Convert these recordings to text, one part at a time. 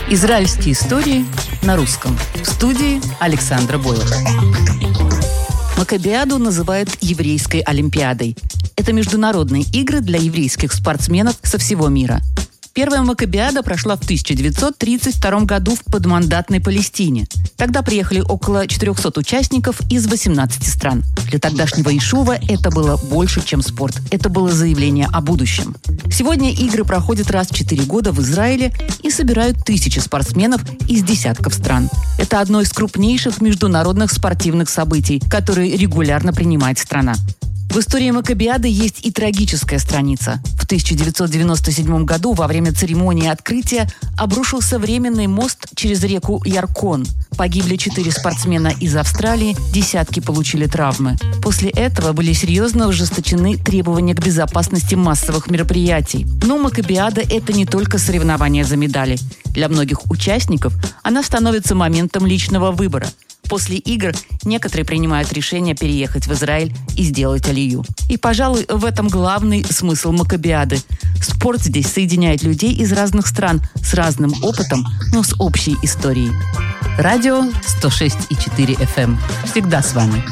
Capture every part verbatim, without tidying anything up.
Израильские истории на русском. В студии Александра Бойлова. Маккабиаду называют еврейской олимпиадой. Это международные игры для еврейских спортсменов со всего мира. Первая Маккабиада прошла в тысяча девятьсот тридцать втором году в подмандатной Палестине. Тогда приехали около четырехсот участников из восемнадцати стран. Для тогдашнего Ишува это было больше, чем спорт. Это было заявление о будущем. Сегодня игры проходят раз в четыре года в Израиле и собирают тысячи спортсменов из десятков стран. Это одно из крупнейших международных спортивных событий, которые регулярно принимает страна. В истории Маккабиады есть и трагическая страница. В тысяча девятьсот девяносто седьмом году во время церемонии открытия обрушился временный мост через реку Яркон. Погибли четыре спортсмена из Австралии, десятки получили травмы. После этого были серьезно ужесточены требования к безопасности массовых мероприятий. Но Маккабиада – это не только соревнования за медали. Для многих участников она становится моментом личного выбора. После игр некоторые принимают решение переехать в Израиль и сделать алию. И, пожалуй, в этом главный смысл Маккабиады. Спорт здесь соединяет людей из разных стран с разным опытом, но с общей историей. Радио сто шесть и четыре эф эм. Всегда с вами.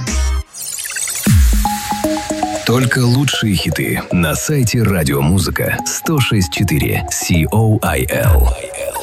Только лучшие хиты на сайте радиомузыка сто шесть и четыре си о ай эл.